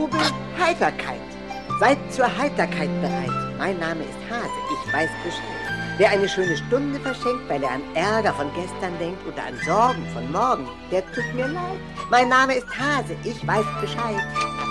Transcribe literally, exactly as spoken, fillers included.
Vogel Heiterkeit. Seid zur Heiterkeit bereit. Mein Name ist Hase, ich weiß Bescheid. Wer eine schöne Stunde verschenkt, weil er an Ärger von gestern denkt oder an Sorgen von morgen, der tut mir leid. Mein Name ist Hase, ich weiß Bescheid.